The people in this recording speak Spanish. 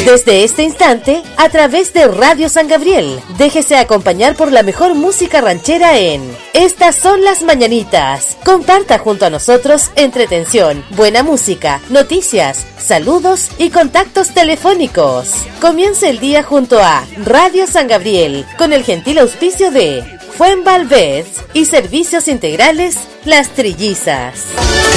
Desde este instante, a través de Radio San Gabriel, déjese acompañar por la mejor música ranchera en Estas Son las Mañanitas. Comparta junto a nosotros entretención, buena música, noticias, saludos y contactos telefónicos. Comience el día junto a Radio San Gabriel, con el gentil auspicio de Fuenvalvez y Servicios Integrales Las Trillizas.